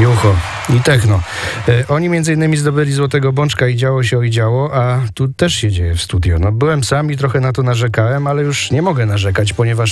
Jucho i techno. Oni między innymi zdobyli Złotego Bączka i działo się i działo, a tu też się dzieje w studio. No, byłem sam i trochę na to narzekałem, ale już nie mogę narzekać, ponieważ